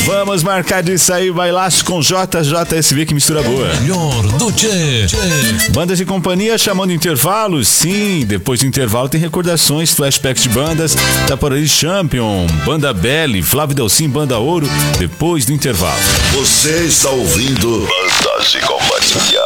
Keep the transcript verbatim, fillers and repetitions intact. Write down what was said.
Vamos marcar de sair bailaço com J J S V, que mistura boa. Melhor do Tchê. Bandas e companhia chamando intervalos. Sim, depois do intervalo tem recordações, flashbacks de bandas. Taporari Champion, Banda Belly, Flávio Delcim, Banda Ouro. Depois do intervalo. Você está ouvindo Bandas e Companhia.